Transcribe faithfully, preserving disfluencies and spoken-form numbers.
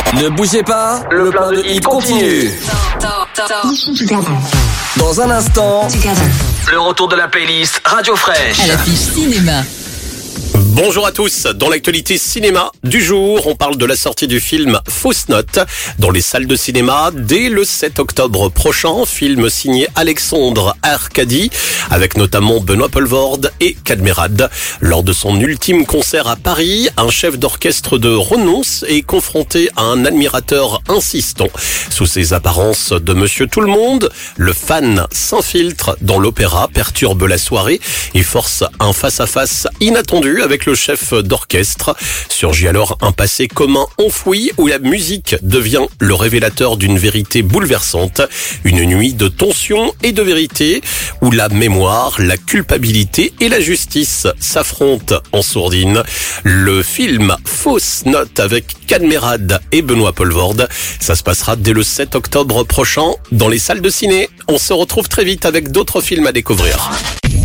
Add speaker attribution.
Speaker 1: Ne bougez pas, le, le plein de hits continue. Dans un instant, le retour de la playlist Radio Fraîche.
Speaker 2: À l'affiche cinéma.
Speaker 3: Bonjour à tous, dans l'actualité cinéma du jour, on parle de la sortie du film Fausse Note dans les salles de cinéma dès le sept octobre prochain, film signé Alexandre Arcadi avec notamment Benoît Poelvoorde et Cadmerade. Lors de son ultime concert à Paris, un chef d'orchestre de Renonce est confronté à un admirateur insistant. Sous ses apparences de Monsieur Tout-le-Monde, le fan s'infiltre dans l'opéra, perturbe la soirée et force un face-à-face inattendu avec le chef d'orchestre. Surgit alors un passé commun enfoui où la musique devient le révélateur d'une vérité bouleversante. Une nuit de tension et de vérité où la mémoire, la culpabilité et la justice s'affrontent en sourdine. Le film Fausse Note avec Cadmerade et Benoît Poelvoorde, ça se passera dès le sept octobre prochain dans les salles de ciné. On se retrouve très vite avec d'autres films à découvrir.